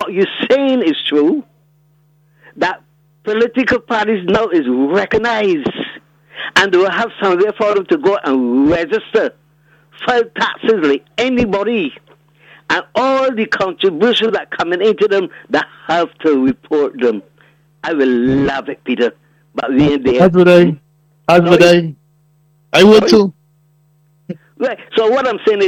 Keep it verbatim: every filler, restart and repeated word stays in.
what you're saying is true, that political parties now is recognized, and they will have somewhere for them to go and register, file taxes like anybody, and all the contributions that coming into them, they have to report them. I will love it, Peter, but we ain't there. As would I. As would I. I would too. Right. So what I'm saying is,